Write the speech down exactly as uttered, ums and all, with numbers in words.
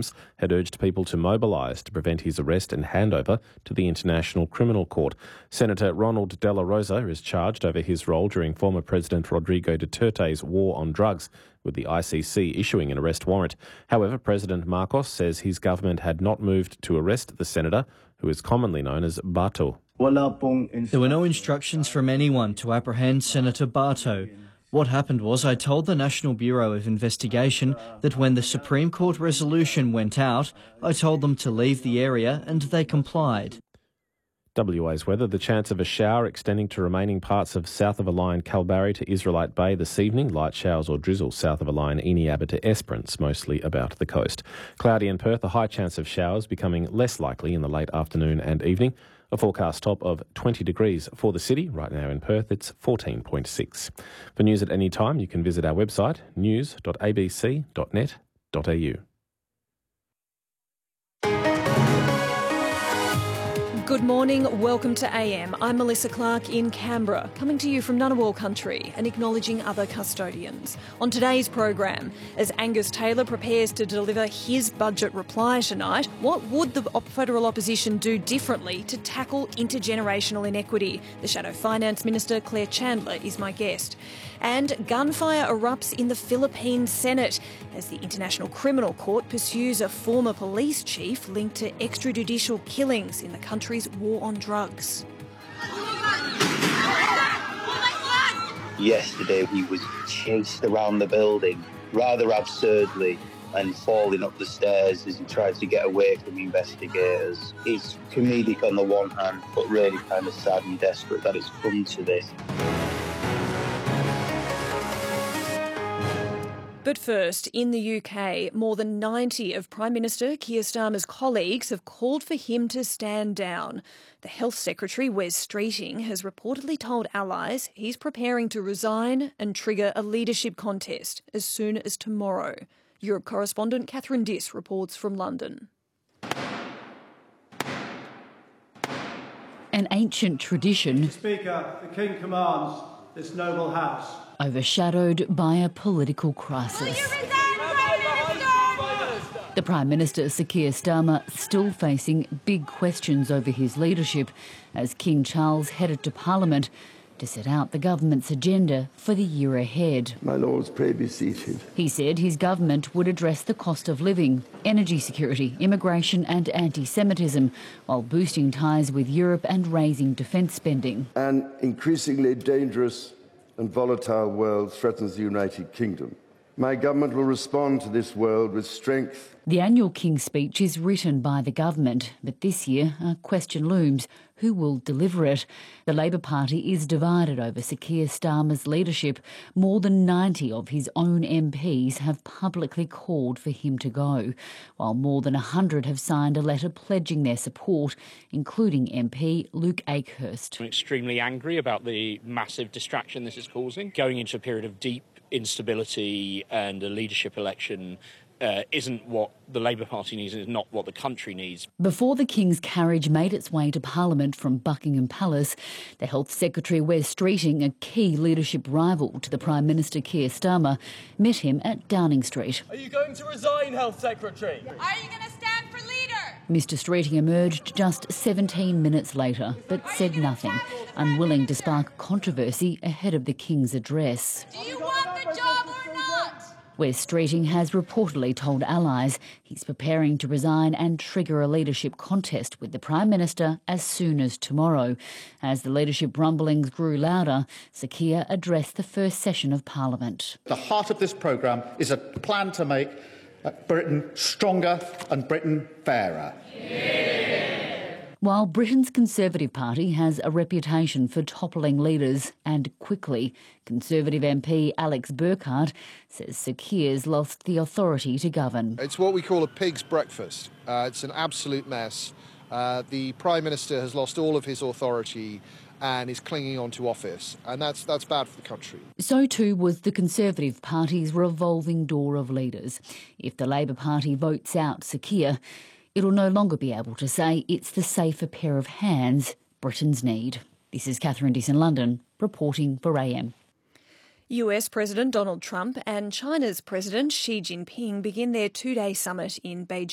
Times had urged people to mobilise to prevent his arrest and handover to the International Criminal Court. Senator Ronald De La Rosa is charged over his role during former President Rodrigo Duterte's war on drugs, with the I C C issuing an arrest warrant. However, President Marcos says his government had not moved to arrest the senator, who is commonly known as Bato. There were no instructions from anyone to apprehend Senator Bato. What happened was I told the National Bureau of Investigation that when the Supreme Court resolution went out, I told them to leave the area and they complied. W A's weather. The chance of a shower extending to remaining parts of south of a line Kalbarri to Israelite Bay this evening. Light showers or drizzle south of a line Eneabba to Esperance, mostly about the coast. Cloudy in Perth, a high chance of showers becoming less likely in the late afternoon and evening. A forecast top of twenty degrees for the city. Right now in Perth, it's fourteen point six. For news at any time, you can visit our website, news dot a b c dot net dot a u. Good morning, welcome to A M. I'm Melissa Clark in Canberra, coming to you from Ngunnawal country and acknowledging other custodians. On today's program, as Angus Taylor prepares to deliver his budget reply tonight, what would the federal opposition do differently to tackle intergenerational inequity? The Shadow Finance Minister, Claire Chandler, is my guest. And gunfire erupts in the Philippine Senate as the International Criminal Court pursues a former police chief linked to extrajudicial killings in the country's war on drugs. Yesterday he was chased around the building rather absurdly and falling up the stairs as he tried to get away from investigators. It's comedic on the one hand, but really kind of sad and desperate that it's come to this. But first, in the U K, more than ninety of Prime Minister Keir Starmer's colleagues have called for him to stand down. The Health Secretary, Wes Streeting, has reportedly told allies he's preparing to resign and trigger a leadership contest as soon as tomorrow. Europe correspondent Catherine Diss reports from London. An ancient tradition, Speaker, the King commands this noble house, overshadowed by a political crisis. The Prime Minister, Sir Keir Starmer, still facing big questions over his leadership as King Charles headed to Parliament to set out the government's agenda for the year ahead. My Lords, pray be seated. He said his government would address the cost of living, energy security, immigration and anti-Semitism, while boosting ties with Europe and raising defence spending. An increasingly dangerous and volatile world threatens the United Kingdom. My government will respond to this world with strength. The annual King's Speech is written by the government, but this year a question looms: who will deliver it? The Labor Party is divided over Sir Keir Starmer's leadership. More than ninety of his own M Ps have publicly called for him to go, while more than one hundred have signed a letter pledging their support, including M P Luke Akehurst. I'm extremely angry about the massive distraction this is causing. Going into a period of deep instability and a leadership election Uh, isn't what the Labour Party needs and is not what the country needs. Before the King's carriage made its way to Parliament from Buckingham Palace, the Health Secretary, Wes Streeting, a key leadership rival to the Prime Minister Keir Starmer, met him at Downing Street. Are you going to resign, Health Secretary? Are you going to stand for leader? Mister Streeting emerged just seventeen minutes later, but said nothing, unwilling to spark controversy ahead of the King's address. Do you want the job or not? Wes Streeting has reportedly told allies he's preparing to resign and trigger a leadership contest with the Prime Minister as soon as tomorrow. As the leadership rumblings grew louder, Sir Keir addressed the first session of Parliament. The heart of this programme is a plan to make Britain stronger and Britain fairer. Yeah. While Britain's Conservative Party has a reputation for toppling leaders and quickly, Conservative M P Alex Burkhardt says Sir Keir's lost the authority to govern. It's what we call a pig's breakfast. Uh, it's an absolute mess. Uh, the Prime Minister has lost all of his authority and is clinging on to office, and that's that's bad for the country. So too was the Conservative Party's revolving door of leaders. If the Labor Party votes out Sir Keir, it'll no longer be able to say it's the safer pair of hands Britons need. This is Catherine Diss in London, reporting for A M. U S President Donald Trump and China's President Xi Jinping begin their two-day summit in Beijing.